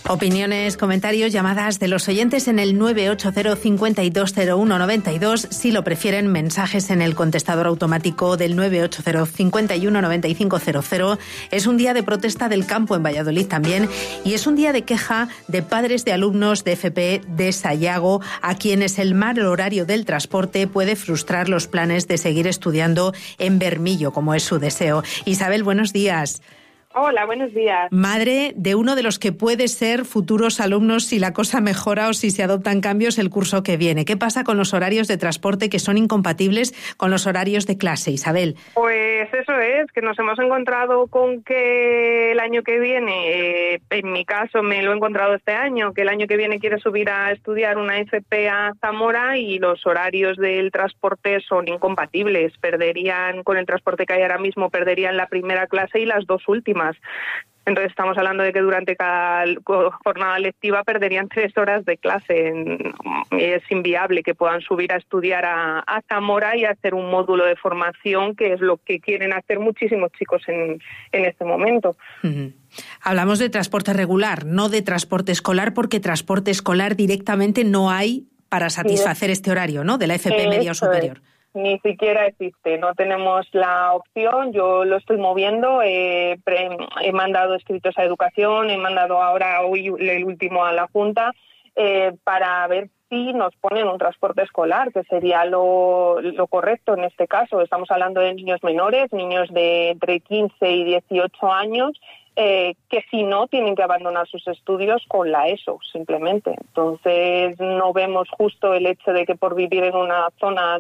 Opiniones, comentarios, llamadas de los oyentes en el 980520192. Si lo prefieren, mensajes en el contestador automático del 980519500. Es un día de protesta del campo en Valladolid también, y es un día de queja de padres de alumnos de FP de Sayago, a quienes el mal horario del transporte puede frustrar los planes de seguir estudiando en Bermillo, como es su deseo. Isabel, buenos días. Hola, buenos días. Madre de uno de los que puede ser futuros alumnos si la cosa mejora o si se adoptan cambios el curso que viene. ¿Qué pasa con los horarios de transporte que son incompatibles con los horarios de clase, Isabel? Pues eso es, que nos hemos encontrado con que el año que viene, en mi caso me lo he encontrado este año, que el año que viene quiere subir a estudiar una FP a Zamora y los horarios del transporte son incompatibles. Perderían, con el transporte que hay ahora mismo, perderían la primera clase y las dos últimas. Entonces estamos hablando de que durante cada jornada lectiva perderían 3 horas de clase. Es inviable que puedan subir a estudiar a Zamora y hacer un módulo de formación, que es lo que quieren hacer muchísimos chicos en este momento. Uh-huh. Hablamos de transporte regular, no de transporte escolar, porque transporte escolar directamente no hay para satisfacer este horario, ¿no?, de la FP media o superior. Ni siquiera existe, no tenemos la opción. Yo lo estoy moviendo, he mandado escritos a Educación, he mandado ahora hoy el último a la Junta para ver si nos ponen un transporte escolar, que sería lo correcto en este caso. Estamos hablando de niños menores, niños de entre 15 y 18 años, que si no tienen que abandonar sus estudios con la ESO, simplemente. Entonces no vemos justo el hecho de que por vivir en una zona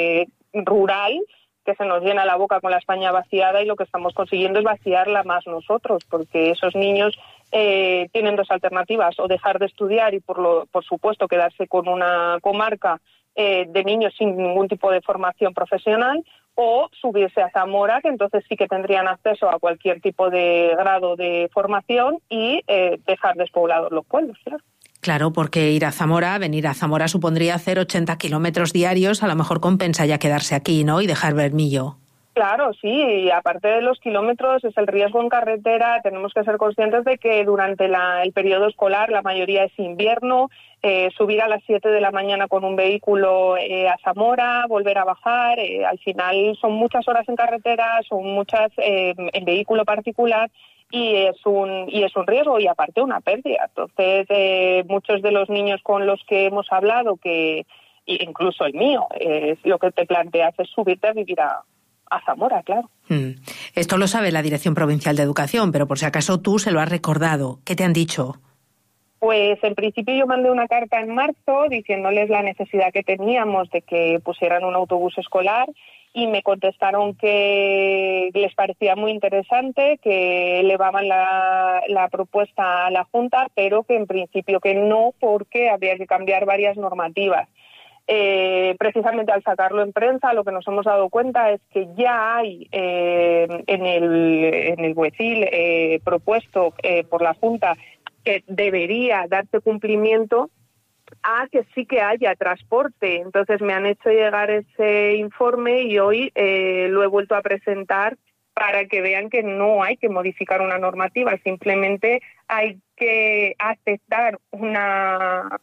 rural, que se nos llena la boca con la España vaciada, y lo que estamos consiguiendo es vaciarla más nosotros, porque esos niños tienen dos alternativas: o dejar de estudiar y por supuesto quedarse con una comarca de niños sin ningún tipo de formación profesional, o subirse a Zamora, que entonces sí que tendrían acceso a cualquier tipo de grado de formación, y dejar despoblados los pueblos, claro. Claro, porque venir a Zamora supondría hacer 80 kilómetros diarios, a lo mejor compensa ya quedarse aquí, ¿no?, y dejar Bermillo. Claro, sí, y aparte de los kilómetros es el riesgo en carretera. Tenemos que ser conscientes de que durante el periodo escolar, la mayoría es invierno, subir a las 7 de la mañana con un vehículo a Zamora, volver a bajar, al final son muchas horas en carretera, son muchas en vehículo particular, y es un riesgo y aparte una pérdida. Entonces, muchos de los niños con los que hemos hablado, incluso el mío, lo que te planteas es subirte a vivir a Zamora, claro. Esto lo sabe la Dirección Provincial de Educación, pero por si acaso tú se lo has recordado. ¿Qué te han dicho? Pues en principio yo mandé una carta en marzo diciéndoles la necesidad que teníamos de que pusieran un autobús escolar, y me contestaron que les parecía muy interesante, que elevaban la propuesta a la Junta, pero que en principio que no, porque habría que cambiar varias normativas. Precisamente al sacarlo en prensa, lo que nos hemos dado cuenta es que ya hay en el BUECIL propuesto por la Junta, que debería darse cumplimiento a que sí que haya transporte. Entonces me han hecho llegar ese informe y hoy lo he vuelto a presentar para que vean que no hay que modificar una normativa, simplemente hay que aceptar una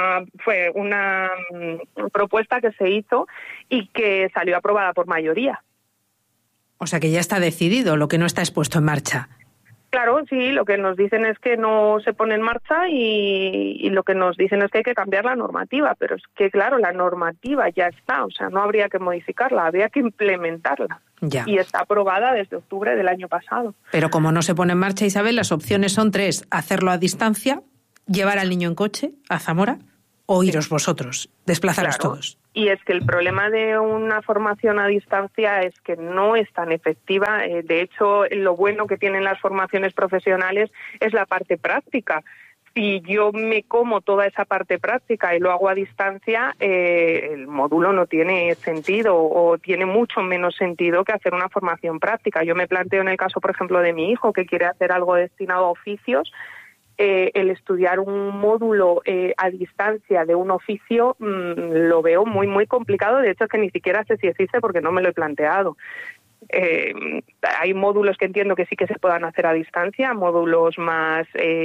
propuesta que se hizo y que salió aprobada por mayoría. O sea que ya está decidido, lo que no está expuesto en marcha. Claro, sí, lo que nos dicen es que no se pone en marcha y lo que nos dicen es que hay que cambiar la normativa, pero es que, claro, la normativa ya está, o sea, no habría que modificarla, habría que implementarla. Ya. Y está aprobada desde octubre del año pasado. Pero como no se pone en marcha, Isabel, las opciones son 3: hacerlo a distancia, llevar al niño en coche a Zamora, o iros vosotros, desplazaros todos. Y es que el problema de una formación a distancia es que no es tan efectiva. De hecho, lo bueno que tienen las formaciones profesionales es la parte práctica. Si yo me como toda esa parte práctica y lo hago a distancia, el módulo no tiene sentido, o tiene mucho menos sentido que hacer una formación práctica. Yo me planteo en el caso, por ejemplo, de mi hijo, que quiere hacer algo destinado a oficios, el estudiar un módulo a distancia de un oficio lo veo muy, muy complicado. De hecho, es que ni siquiera sé si existe porque no me lo he planteado. Hay módulos que entiendo que sí que se puedan hacer a distancia, módulos más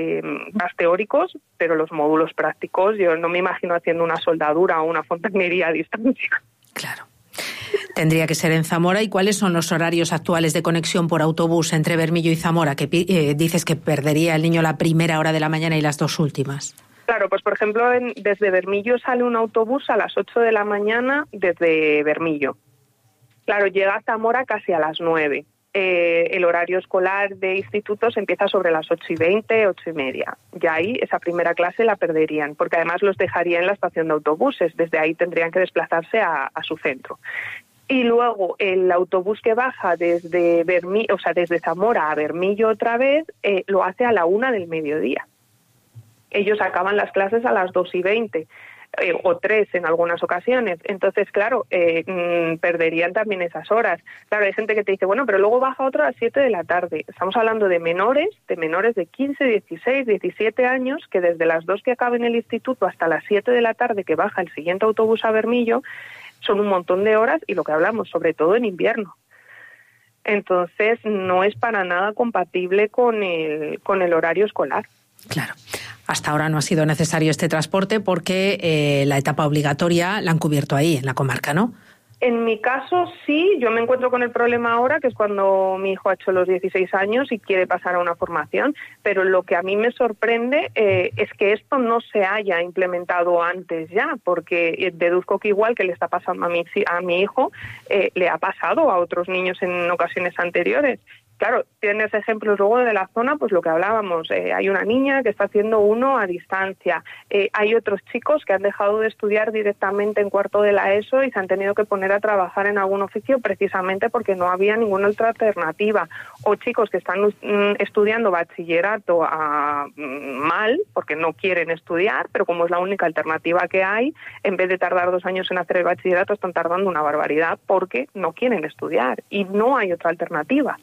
teóricos, pero los módulos prácticos yo no me imagino haciendo una soldadura o una fontanería a distancia. Claro. Tendría que ser en Zamora. ¿Y cuáles son los horarios actuales de conexión por autobús entre Bermillo y Zamora? Que dices que perdería el niño la primera hora de la mañana y las dos últimas. Claro, pues por ejemplo, desde Bermillo sale un autobús a las 8 de la mañana desde Bermillo. Claro, llega a Zamora casi a las 9. El horario escolar de institutos empieza sobre las 8:20, 8:30. Ya ahí esa primera clase la perderían, porque además los dejaría en la estación de autobuses. Desde ahí tendrían que desplazarse a su centro. Y luego el autobús que baja desde desde Zamora a Bermillo otra vez, lo hace a la 1 del mediodía. Ellos acaban las clases a las 2:20. O 3 en algunas ocasiones. Entonces, claro, perderían también esas horas. Claro, hay gente que te dice, bueno, pero luego baja otro a las 7 de la tarde. Estamos hablando de menores de 15, 16, 17 años, que desde las 2 que acaben el instituto hasta las 7 de la tarde que baja el siguiente autobús a Bermillo, son un montón de horas y lo que hablamos, sobre todo en invierno. Entonces, no es para nada compatible con el horario escolar. Claro. Hasta ahora no ha sido necesario este transporte porque la etapa obligatoria la han cubierto ahí, en la comarca, ¿no? En mi caso, sí. Yo me encuentro con el problema ahora, que es cuando mi hijo ha hecho los 16 años y quiere pasar a una formación, pero lo que a mí me sorprende es que esto no se haya implementado antes ya, porque deduzco que igual que le está pasando a mi hijo, le ha pasado a otros niños en ocasiones anteriores. Claro, tienes ejemplos luego de la zona, pues lo que hablábamos, hay una niña que está haciendo uno a distancia, hay otros chicos que han dejado de estudiar directamente en cuarto de la ESO y se han tenido que poner a trabajar en algún oficio precisamente porque no había ninguna otra alternativa, o chicos que están estudiando bachillerato mal porque no quieren estudiar, pero como es la única alternativa que hay, en vez de tardar 2 años en hacer el bachillerato están tardando una barbaridad porque no quieren estudiar y no hay otra alternativa.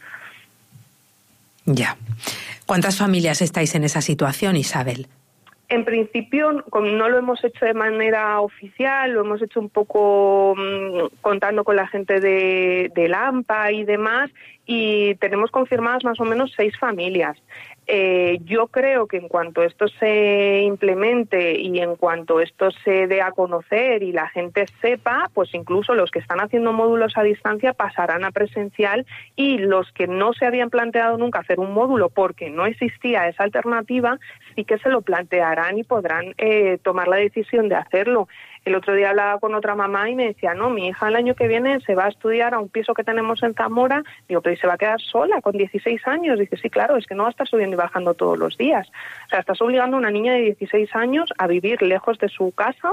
Ya. ¿Cuántas familias estáis en esa situación, Isabel? En principio, no lo hemos hecho de manera oficial, lo hemos hecho un poco contando con la gente del AMPA y demás, y tenemos confirmadas más o menos 6 familias. Yo creo que en cuanto esto se implemente y en cuanto esto se dé a conocer y la gente sepa, pues incluso los que están haciendo módulos a distancia pasarán a presencial, y los que no se habían planteado nunca hacer un módulo porque no existía esa alternativa, sí que se lo plantearán y podrán tomar la decisión de hacerlo. El otro día hablaba con otra mamá y me decía, no, mi hija el año que viene se va a estudiar a un piso que tenemos en Zamora. Digo, pero ¿y se va a quedar sola con 16 años? Dice, sí, claro, es que no va a estar subiendo y bajando todos los días. O sea, estás obligando a una niña de 16 años a vivir lejos de su casa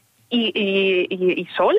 y sola.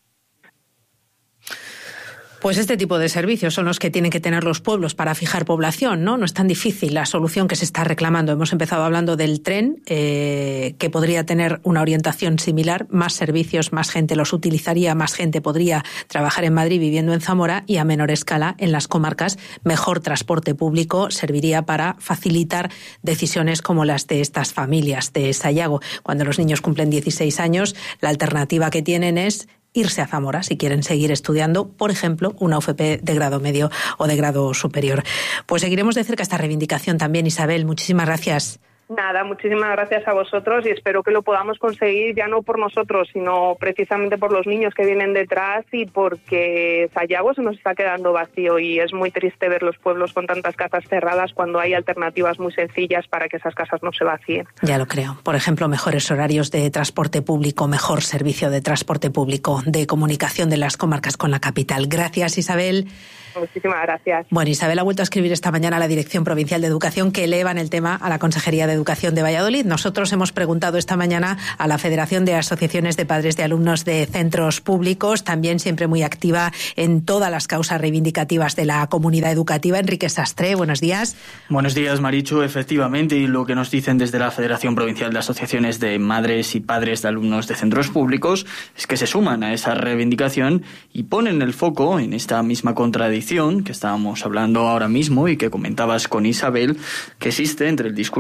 Pues este tipo de servicios son los que tienen que tener los pueblos para fijar población, ¿no? No es tan difícil la solución que se está reclamando. Hemos empezado hablando del tren, que podría tener una orientación similar, más servicios, más gente los utilizaría, más gente podría trabajar en Madrid viviendo en Zamora, y a menor escala en las comarcas, mejor transporte público serviría para facilitar decisiones como las de estas familias de Sayago. Cuando los niños cumplen 16 años, la alternativa que tienen es irse a Zamora si quieren seguir estudiando, por ejemplo, una UFP de grado medio o de grado superior. Pues seguiremos de cerca esta reivindicación también, Isabel. Muchísimas gracias. Nada, muchísimas gracias a vosotros y espero que lo podamos conseguir ya no por nosotros, sino precisamente por los niños que vienen detrás y porque Sayago se nos está quedando vacío y es muy triste ver los pueblos con tantas casas cerradas cuando hay alternativas muy sencillas para que esas casas no se vacíen. Ya lo creo. Por ejemplo, mejores horarios de transporte público, mejor servicio de transporte público, de comunicación de las comarcas con la capital. Gracias, Isabel. Muchísimas gracias. Bueno, Isabel ha vuelto a escribir esta mañana a la Dirección Provincial de Educación que elevan el tema a la Consejería de Educación de Valladolid. Nosotros hemos preguntado esta mañana a la Federación de Asociaciones de Padres de Alumnos de Centros Públicos, también siempre muy activa en todas las causas reivindicativas de la comunidad educativa. Enrique Sastre, buenos días. Buenos días, Marichu. Efectivamente, y lo que nos dicen desde la Federación Provincial de Asociaciones de Madres y Padres de Alumnos de Centros Públicos es que se suman a esa reivindicación y ponen el foco en esta misma contradicción que estábamos hablando ahora mismo y que comentabas con Isabel, que existe entre el discurso de la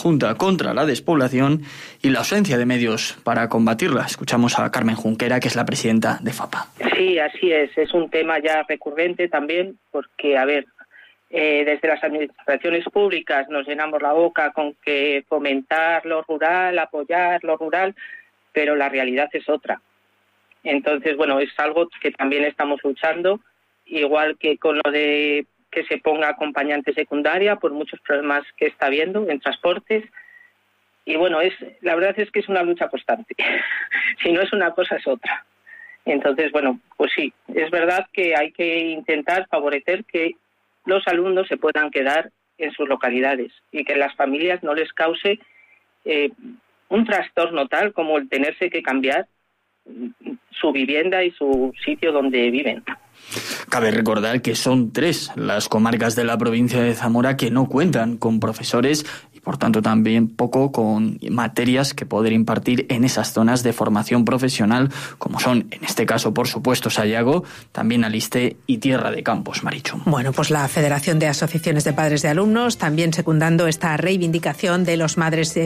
Junta contra la despoblación y la ausencia de medios para combatirla. Escuchamos a Carmen Junquera, que es la presidenta de FAPA. Sí, así es. Es un tema ya recurrente también porque, desde las administraciones públicas nos llenamos la boca con que fomentar lo rural, apoyar lo rural, pero la realidad es otra. Entonces, es algo que también estamos luchando, igual que con lo de que se ponga acompañante secundaria por muchos problemas que está habiendo en transportes. Y la verdad es que es una lucha constante. Si no es una cosa, es otra. Entonces, pues sí, es verdad que hay que intentar favorecer que los alumnos se puedan quedar en sus localidades y que las familias no les cause un trastorno tal como el tenerse que cambiar su vivienda y su sitio donde viven. Cabe recordar que son 3 las comarcas de la provincia de Zamora que no cuentan con profesores y por tanto también poco con materias que poder impartir en esas zonas de formación profesional, como son en este caso por supuesto Sayago, también Aliste y Tierra de Campos, Marichu. Bueno, pues la Federación de Asociaciones de Padres de Alumnos también secundando esta reivindicación de las madres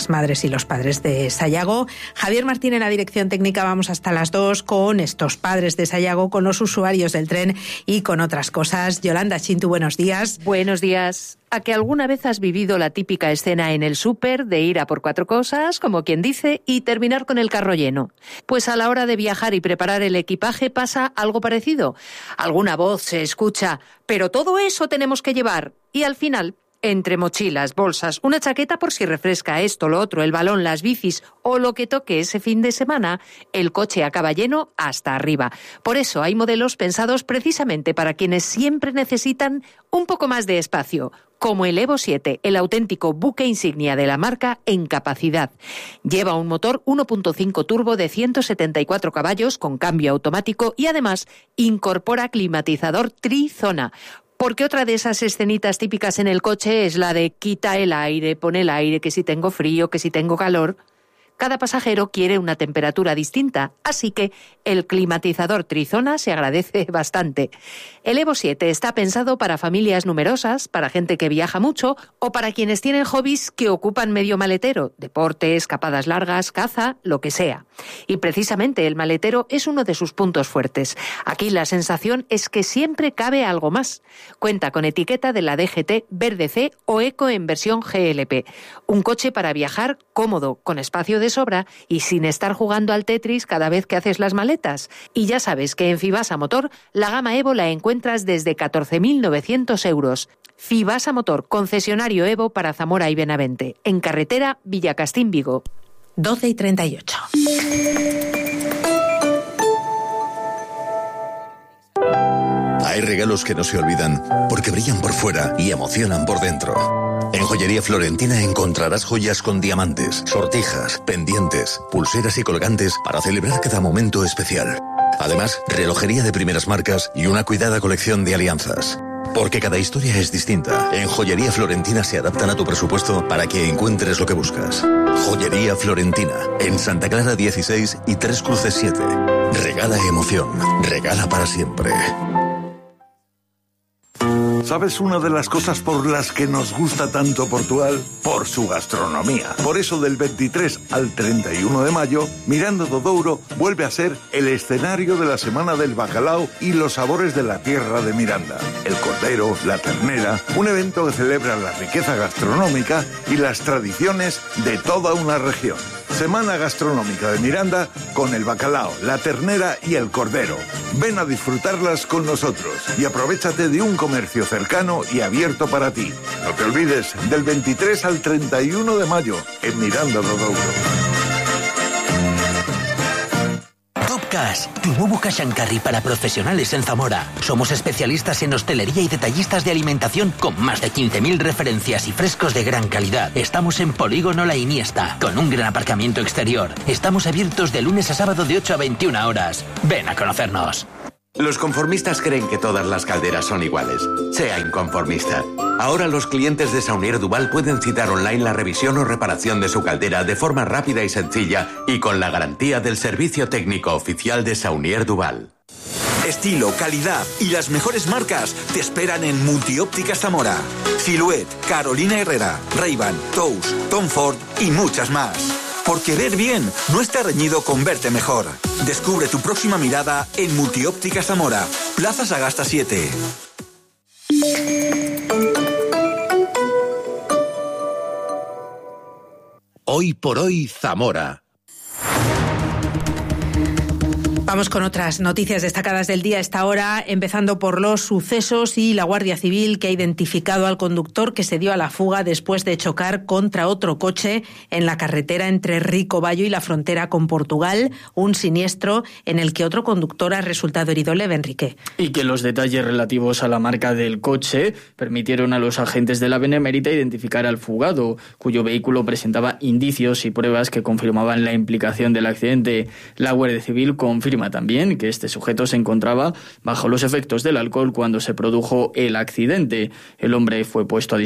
y los padres de Sayago. Javier Martín en la dirección técnica, vamos hasta las 2 con estos padres de Sayago, con los usuarios del tren y con otras cosas. Yolanda Chintu, buenos días. Buenos días. ¿A que alguna vez has vivido la típica escena en el súper de ir a por 4 cosas, como quien dice, y terminar con el carro lleno? Pues a la hora de viajar y preparar el equipaje pasa algo parecido. Alguna voz se escucha, pero todo eso tenemos que llevar. Y al final, entre mochilas, bolsas, una chaqueta por si refresca esto, lo otro, el balón, las bicis o lo que toque ese fin de semana, el coche acaba lleno hasta arriba. Por eso hay modelos pensados precisamente para quienes siempre necesitan un poco más de espacio, como el Evo 7, el auténtico buque insignia de la marca en capacidad. Lleva un motor 1.5 turbo de 174 caballos con cambio automático y además incorpora climatizador trizona. Porque otra de esas escenitas típicas en el coche es la de quita el aire, pon el aire, que si tengo frío, que si tengo calor. Cada pasajero quiere una temperatura distinta, así que el climatizador trizona se agradece bastante. El Evo 7 está pensado para familias numerosas, para gente que viaja mucho o para quienes tienen hobbies que ocupan medio maletero, deporte, escapadas largas, caza, lo que sea. Y precisamente el maletero es uno de sus puntos fuertes. Aquí la sensación es que siempre cabe algo más. Cuenta con etiqueta de la DGT Verde C o Eco en versión GLP. Un coche para viajar cómodo, con espacio de sobra y sin estar jugando al Tetris cada vez que haces las maletas. Y ya sabes que en Fibasa Motor la gama Evo la encuentras desde 14.900 euros. Fibasa Motor, concesionario Evo para Zamora y Benavente. En carretera Villacastín-Vigo. 12:38. Hay regalos que no se olvidan porque brillan por fuera y emocionan por dentro. En Joyería Florentina encontrarás joyas con diamantes, sortijas, pendientes, pulseras y colgantes para celebrar cada momento especial. Además, relojería de primeras marcas y una cuidada colección de alianzas. Porque cada historia es distinta. En Joyería Florentina se adaptan a tu presupuesto para que encuentres lo que buscas. Joyería Florentina, en Santa Clara 16 y Tres Cruces 7. Regala emoción, regala para siempre. ¿Sabes una de las cosas por las que nos gusta tanto Portugal? Por su gastronomía. Por eso del 23 al 31 de mayo, Miranda do Douro vuelve a ser el escenario de la Semana del Bacalao y los sabores de la tierra de Miranda. El cordero, la ternera, un evento que celebra la riqueza gastronómica y las tradiciones de toda una región. Semana Gastronómica de Miranda con el bacalao, la ternera y el cordero. Ven a disfrutarlas con nosotros y aprovéchate de un comercio cercano y abierto para ti. No te olvides, del 23 al 31 de mayo en Miranda do Douro. Topcash, tu nuevo cash and carry para profesionales en Zamora. Somos especialistas en hostelería y detallistas de alimentación con más de 15.000 referencias y frescos de gran calidad. Estamos en Polígono La Iniesta, con un gran aparcamiento exterior. Estamos abiertos de lunes a sábado de 8 a 21 horas. Ven a conocernos. Los conformistas creen que todas las calderas son iguales. Sea inconformista. Ahora los clientes de Saunier Duval pueden citar online la revisión o reparación de su caldera de forma rápida y sencilla y con la garantía del servicio técnico oficial de Saunier Duval. Estilo, calidad y las mejores marcas te esperan en Multióptica Zamora. Silhouette, Carolina Herrera, Ray-Ban, Tous, Tom Ford y muchas más. Porque ver bien no está reñido con verte mejor. Descubre tu próxima mirada en Multióptica Zamora, Plaza Sagasta 7. Hoy por hoy, Zamora. Vamos con otras noticias destacadas del día a esta hora, empezando por los sucesos y la Guardia Civil, que ha identificado al conductor que se dio a la fuga después de chocar contra otro coche en la carretera entre Ricobayo y la frontera con Portugal, un siniestro en el que otro conductor ha resultado herido leve, Enrique. Y que los detalles relativos a la marca del coche permitieron a los agentes de la Benemérita identificar al fugado, cuyo vehículo presentaba indicios y pruebas que confirmaban la implicación del accidente. La Guardia Civil confirma también que este sujeto se encontraba bajo los efectos del alcohol cuando se produjo el accidente. El hombre ha sido puesto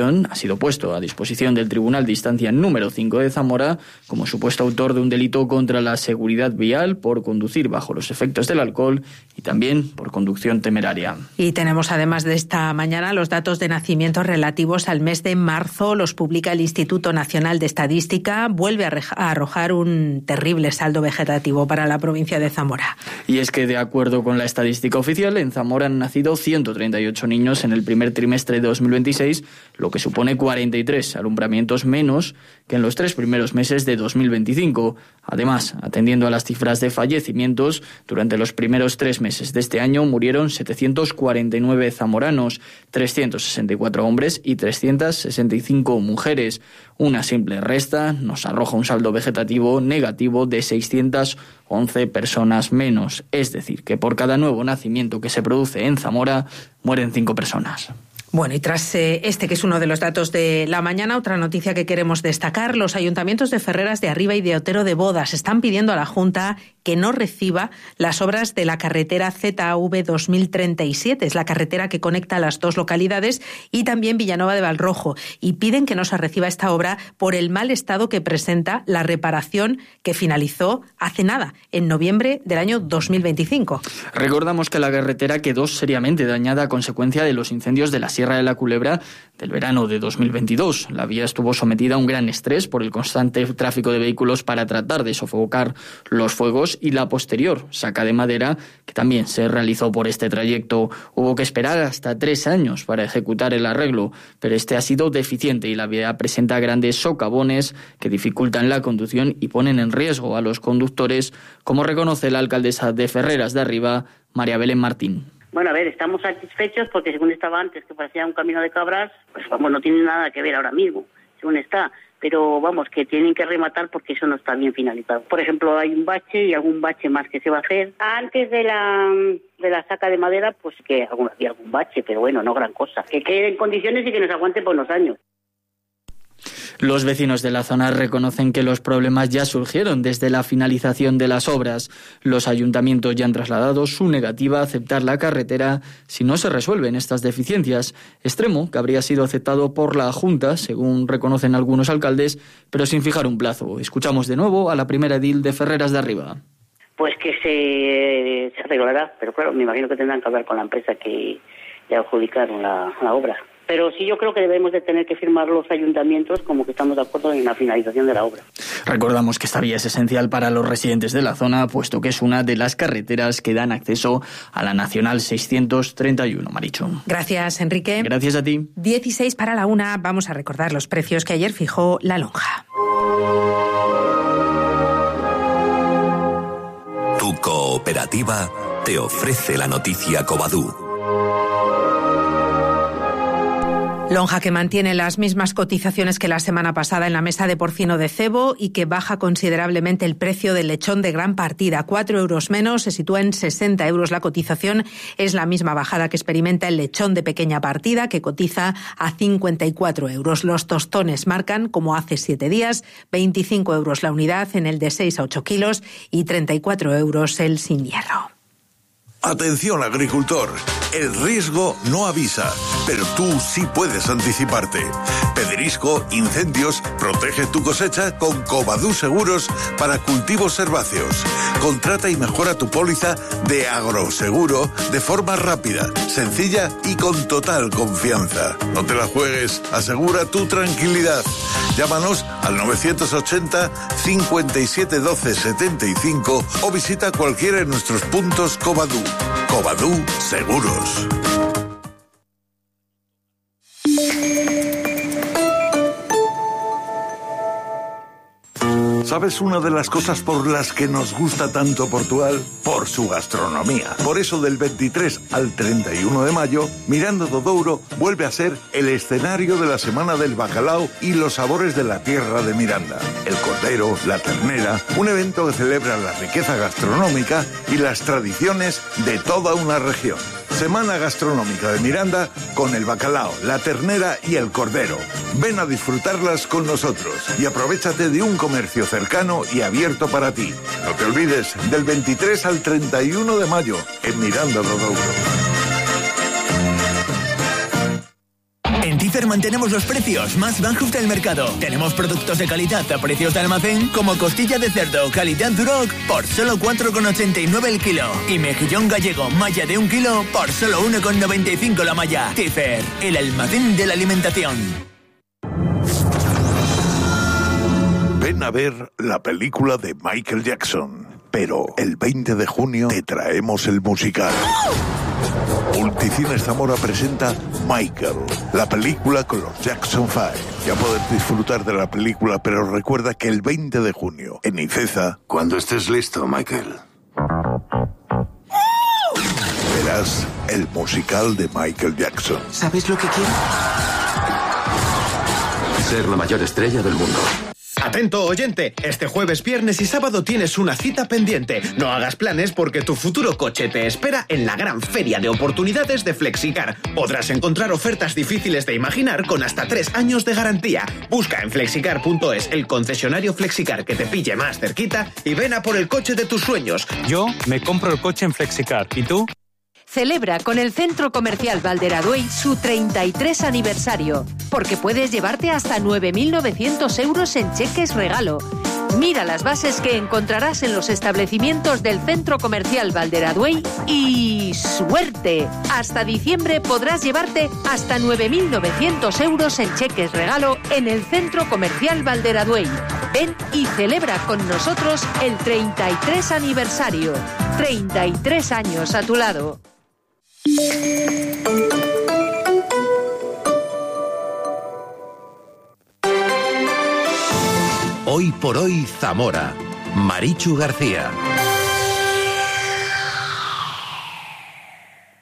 a disposición del Tribunal de Instancia número 5 de Zamora como supuesto autor de un delito contra la seguridad vial por conducir bajo los efectos del alcohol y también por conducción temeraria. Y tenemos además de esta mañana los datos de nacimientos relativos al mes de marzo. Los publica el Instituto Nacional de Estadística. Vuelve a arrojar un terrible saldo vegetativo para la provincia de Zamora. Y es que, de acuerdo con la estadística oficial, en Zamora han nacido 138 niños en el primer trimestre de 2026, lo que supone 43 alumbramientos menos que en los 3 primeros meses de 2025. Además, atendiendo a las cifras de fallecimientos, durante los primeros 3 meses de este año murieron 749 zamoranos, 364 hombres y 365 mujeres. Una simple resta nos arroja un saldo vegetativo negativo de 611 personas menos. Es decir, que por cada nuevo nacimiento que se produce en Zamora, mueren 5 personas. Bueno, y tras que es uno de los datos de la mañana, otra noticia que queremos destacar: los ayuntamientos de Ferreras de Arriba y de Otero de Bodas están pidiendo a la Junta que no reciba las obras de la carretera ZAV 2037, es la carretera que conecta las dos localidades, y también Villanueva de Valrojo, y piden que no se reciba esta obra por el mal estado que presenta la reparación que finalizó hace nada, en noviembre del año 2025. Recordamos que la carretera quedó seriamente dañada a consecuencia de los incendios de la Sierra de la Culebra del verano de 2022. La vía estuvo sometida a un gran estrés por el constante tráfico de vehículos para tratar de sofocar los fuegos, y la posterior saca de madera, que también se realizó por este trayecto. Hubo que esperar hasta 3 años para ejecutar el arreglo, pero este ha sido deficiente y la vía presenta grandes socavones que dificultan la conducción y ponen en riesgo a los conductores, como reconoce la alcaldesa de Ferreras de Arriba, María Belén Martín. Bueno, a ver, estamos satisfechos porque según estaba antes, que parecía un camino de cabras, pues vamos, no tiene nada que ver ahora mismo, según está. Pero vamos, que tienen que rematar porque eso no está bien finalizado. Por ejemplo, hay un bache y algún bache más que se va a hacer. Antes de la saca de madera, pues que había algún bache, pero bueno, no gran cosa. Que quede en condiciones y que nos aguante por los años. Los vecinos de la zona reconocen que los problemas ya surgieron desde la finalización de las obras. Los ayuntamientos ya han trasladado su negativa a aceptar la carretera si no se resuelven estas deficiencias, extremo que habría sido aceptado por la Junta, según reconocen algunos alcaldes, pero sin fijar un plazo. Escuchamos de nuevo a la primera edil de Ferreras de Arriba. Pues que se arreglará, pero claro, me imagino que tendrán que hablar con la empresa que le adjudicaron la obra. Pero sí, yo creo que debemos de tener que firmar los ayuntamientos como que estamos de acuerdo en la finalización de la obra. Recordamos que esta vía es esencial para los residentes de la zona, puesto que es una de las carreteras que dan acceso a la Nacional 631, Marichu. Gracias, Enrique. Gracias a ti. 16 para la 1, vamos a recordar los precios que ayer fijó La Lonja. Tu cooperativa te ofrece la noticia Covadú. Lonja, que mantiene las mismas cotizaciones que la semana pasada en la mesa de porcino de cebo y que baja considerablemente el precio del lechón de gran partida. 4 euros menos, se sitúa en 60 euros la cotización. Es la misma bajada que experimenta el lechón de pequeña partida, que cotiza a 54 euros. Los tostones marcan, como hace 7 días, 25 euros la unidad en el de 6 a 8 kilos y 34 euros el sin hierro. Atención, agricultor, el riesgo no avisa, pero tú sí puedes anticiparte. Pedrisco, incendios, protege tu cosecha con Covadú Seguros para cultivos herbáceos. Contrata y mejora tu póliza de agroseguro de forma rápida, sencilla y con total confianza. No te la juegues, asegura tu tranquilidad. Llámanos al 980 57 12 75 o visita cualquiera de nuestros puntos Covadú. Covadú Seguros. ¿Sabes una de las cosas por las que nos gusta tanto Portugal? Por su gastronomía. Por eso del 23 al 31 de mayo, Miranda do Douro vuelve a ser el escenario de la Semana del Bacalao y los sabores de la tierra de Miranda. El cordero, la ternera, un evento que celebra la riqueza gastronómica y las tradiciones de toda una región. Semana Gastronómica de Miranda con el bacalao, la ternera y el cordero. Ven a disfrutarlas con nosotros y aprovéchate de un comercio cercano y abierto para ti. No te olvides, del 23 al 31 de mayo en Miranda do Douro. En Tizer mantenemos los precios más bajos del mercado. Tenemos productos de calidad a precios de almacén como costilla de cerdo calidad Duroc por solo 4,89 el kilo y mejillón gallego malla de 1 kilo por solo 1,95 la malla. Tizer, el almacén de la alimentación. Ven a ver la película de Michael Jackson, pero el 20 de junio te traemos el musical. Multicines Zamora presenta Michael, la película con los Jackson 5. Ya puedes disfrutar de la película, pero recuerda que el 20 de junio, en Ifeza... Cuando estés listo, Michael. Verás el musical de Michael Jackson. ¿Sabes lo que quiero? Ser la mayor estrella del mundo. Atento, oyente, este jueves, viernes y sábado tienes una cita pendiente. No hagas planes porque tu futuro coche te espera en la gran feria de oportunidades de Flexicar. Podrás encontrar ofertas difíciles de imaginar con hasta 3 años de garantía. Busca en flexicar.es el concesionario Flexicar que te pille más cerquita y ven a por el coche de tus sueños. Yo me compro el coche en Flexicar. ¿Y tú? Celebra con el Centro Comercial Valderaduey su 33 aniversario, porque puedes llevarte hasta 9.900 euros en cheques regalo. Mira las bases que encontrarás en los establecimientos del Centro Comercial Valderaduey y ¡suerte! Hasta diciembre podrás llevarte hasta 9.900 euros en cheques regalo en el Centro Comercial Valderaduey. Ven y celebra con nosotros el 33 aniversario. 33 años a tu lado. Hoy por hoy Zamora. Marichu García.